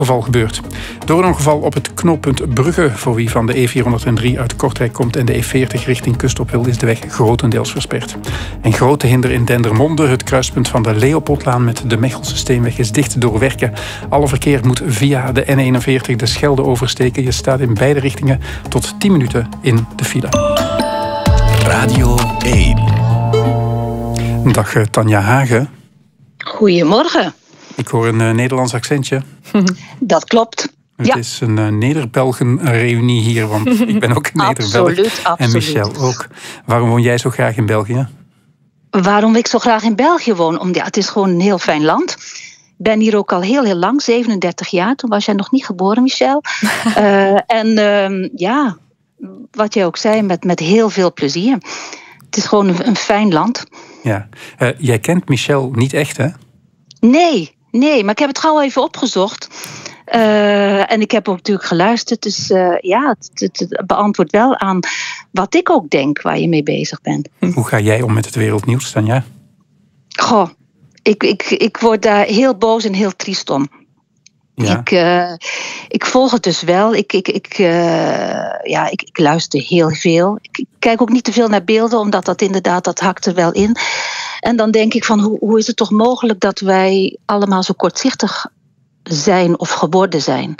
Geval gebeurd. Door een ongeval op het knooppunt Brugge, voor wie van de E403 uit Kortrijk komt en de E40 richting kust op wil, is de weg grotendeels versperd. En grote hinder in Dendermonde. Het kruispunt van de Leopoldlaan met de Mechelse Steenweg is dicht door werken. Alle verkeer moet via de N41 de Schelde oversteken. Je staat in beide richtingen tot 10 minuten in de file. Radio 1. Dag Tanja Hagen. Goedemorgen. Ik hoor een Nederlands accentje. Dat klopt. Het is een Neder-Belgen-reunie hier, want ik ben ook een Neder-Belg. Absoluut. En Michel ook. Waarom woon jij zo graag in België? Waarom ik zo graag in België woon? Het is gewoon een heel fijn land. Ik ben hier ook al heel lang, 37 jaar. Toen was jij nog niet geboren, Michel. Wat jij ook zei, met heel veel plezier. Het is gewoon een fijn land. Ja. Jij kent Michel niet echt, hè? Nee, maar ik heb het gauw even opgezocht. En ik heb ook natuurlijk geluisterd. Dus het beantwoordt wel aan wat ik ook denk waar je mee bezig bent. Hoe ga jij om met het wereldnieuws, Tanja? Goh, ik word daar heel boos en heel triest om. Ja. Ik volg het dus wel. Ik luister heel veel. Ik kijk ook niet te veel naar beelden, omdat dat hakt er wel in. En dan denk ik van, hoe is het toch mogelijk dat wij allemaal zo kortzichtig zijn of geworden zijn?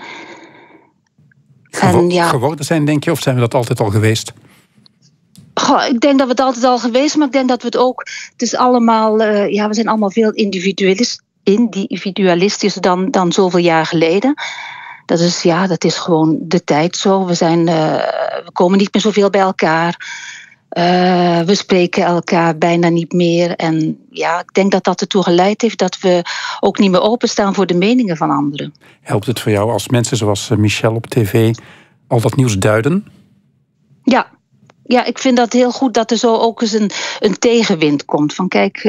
Geworden zijn, denk je, of zijn we dat altijd al geweest? Goh, ik denk dat we het altijd al geweest, maar ik denk dat we het ook... Het is allemaal, we zijn allemaal veel individualistisch dan zoveel jaar geleden. Dat is gewoon de tijd zo. We komen niet meer zoveel bij elkaar. We spreken elkaar bijna niet meer. En ik denk dat ertoe geleid heeft dat we ook niet meer openstaan voor de meningen van anderen. Helpt het voor jou als mensen zoals Michel op tv al dat nieuws duiden? Ja, ik vind dat heel goed dat er zo ook eens een tegenwind komt. Van kijk,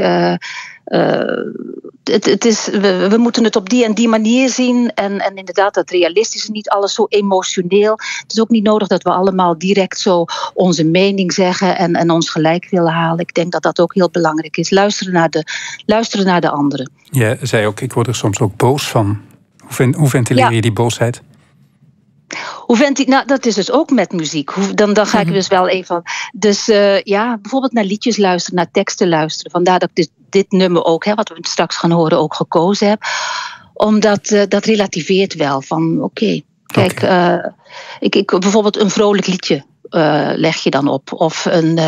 we moeten het op die en die manier zien. En inderdaad, dat realistisch is, niet alles zo emotioneel. Het is ook niet nodig dat we allemaal direct zo onze mening zeggen en ons gelijk willen halen. Ik denk dat dat ook heel belangrijk is. Luisteren naar de anderen. Je zei ook, ik word er soms ook boos van. Hoe ventileer je die boosheid? Dat is dus ook met muziek. Dan ga ik dus wel even... Dus bijvoorbeeld naar liedjes luisteren, naar teksten luisteren. Vandaar dat ik dit nummer ook, wat we straks gaan horen, ook gekozen heb. Omdat dat relativeert wel. Van kijk, bijvoorbeeld een vrolijk liedje leg je dan op. Of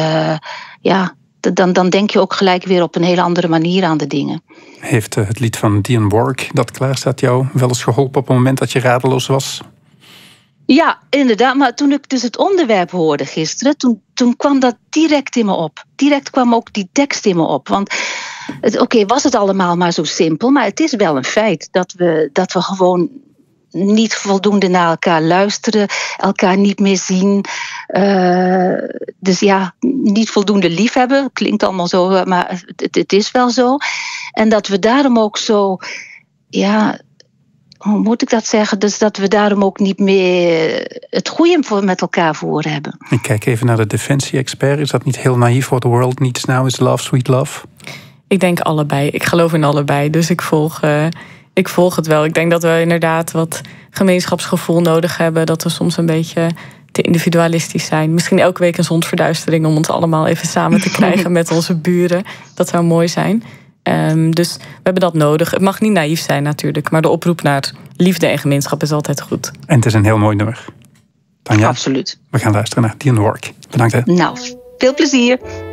dan denk je ook gelijk weer op een hele andere manier aan de dingen. Heeft het lied van Dionne Warwick, dat klaar staat, jou wel eens geholpen op het moment dat je radeloos was? Ja, inderdaad. Maar toen ik dus het onderwerp hoorde gisteren, toen kwam dat direct in me op. Direct kwam ook die tekst in me op. Want was het allemaal maar zo simpel. Maar het is wel een feit dat we gewoon niet voldoende naar elkaar luisteren. Elkaar niet meer zien. Niet voldoende lief hebben. Klinkt allemaal zo, maar het is wel zo. En dat we daarom ook zo... hoe moet ik dat zeggen? Dus dat we daarom ook niet meer het goede met elkaar voor hebben. Ik kijk even naar de defensie-expert. Is dat niet heel naïef? What the world needs now is love, sweet love? Ik denk allebei. Ik geloof in allebei. Dus ik volg het wel. Ik denk dat we inderdaad wat gemeenschapsgevoel nodig hebben. Dat we soms een beetje te individualistisch zijn. Misschien elke week een zonsverduistering om ons allemaal even samen te krijgen met onze buren. Dat zou mooi zijn. Dus we hebben dat nodig. Het mag niet naïef zijn natuurlijk, maar de oproep naar liefde en gemeenschap is altijd goed. En het is een heel mooi nummer. Tanja, absoluut. We gaan luisteren naar Dionne Warwick. Bedankt. Nou, veel plezier.